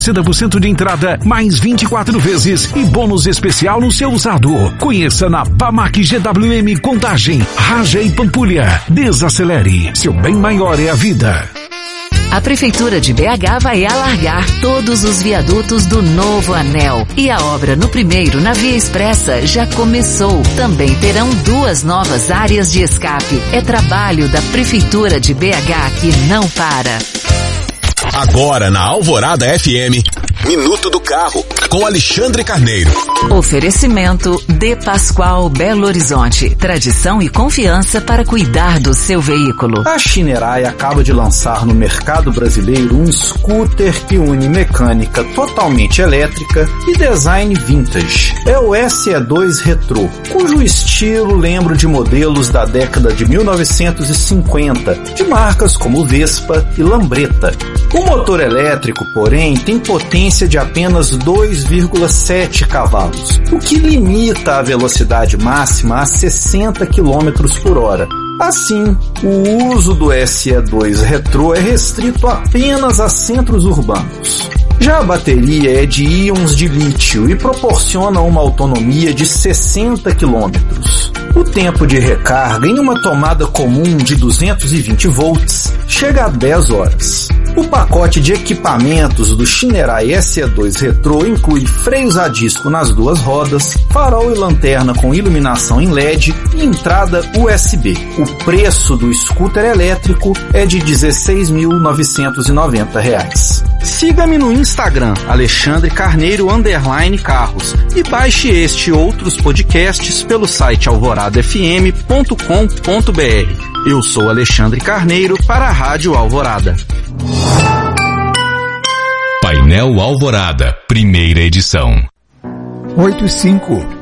60% de entrada, mais 24 vezes e bônus especial no seu usado. Conheça na Bamac GWM Contagem, Raja e Pampulha. Desacelere, seu bem maior é a vida. A Prefeitura de BH vai alargar todos os viadutos do novo anel. E a obra no primeiro, na Via Expressa, já começou. Também terão 2 novas áreas de escape. É trabalho da Prefeitura de BH que não para. Agora na Alvorada FM, Minuto do Carro, com Alexandre Carneiro. Oferecimento De Pascoal Belo Horizonte. Tradição e confiança para cuidar do seu veículo. A Shinerai acaba de lançar no mercado brasileiro um scooter que une mecânica totalmente elétrica e design vintage. É o SE2 Retro, cujo estilo lembra de modelos da década de 1950, de marcas como Vespa e Lambretta. O motor elétrico, porém, tem potência de apenas 2,7 cavalos, o que limita a velocidade máxima a 60 km por hora. Assim, o uso do SE2 Retro é restrito apenas a centros urbanos. Já a bateria é de íons de lítio e proporciona uma autonomia de 60 km. O tempo de recarga em uma tomada comum de 220 volts chega a 10 horas. O pacote de equipamentos do Shinerai SE2 Retro inclui freios a disco nas 2 rodas, farol e lanterna com iluminação em LED e entrada USB. O preço do scooter elétrico é de R$ 16.990. Siga-me no Instagram, Alexandre Carneiro _Carros, e baixe este e outros podcasts pelo site alvoradafm.com.br. Eu sou Alexandre Carneiro para a Rádio Alvorada. Painel Alvorada, primeira edição. 8:05.